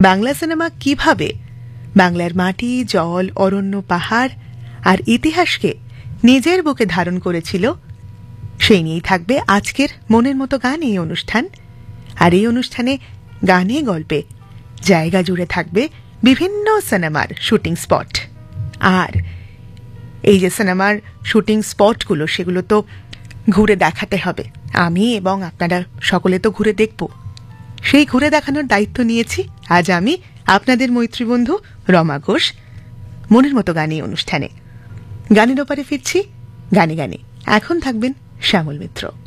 Bangla cinema কিভাবে বাংলার মাটি, জল, অরণ্য, পাহাড় আর ইতিহাসকে নিজের বুকে ধারণ করেছিল, সেই নিয়েই থাকবে আজকের মনের মতো গান এই অনুষ্ঠান। আর এই অনুষ্ঠানে গানে গল্পে জায়গা জুড়ে থাকবে বিভিন্ন সিনেমার শুটিং স্পট। আর এই যে সিনেমার শুটিং স্পটগুলো, সেগুলো তো ঘুরে দেখাতে হবে। আমি এবং আপনারা সকলে তো ঘুরে দেখব। সেই ঘুরে দেখানোর দায়িত্ব নিয়েছি আজ আমি, আপনাদের মৈত্রী বন্ধু রমা ঘোষ, মনের মতো গান এই অনুষ্ঠানে। গানের ওপারে ফিরছি গানে গানে। এখন থাকবেন শ্যামল মিত্র।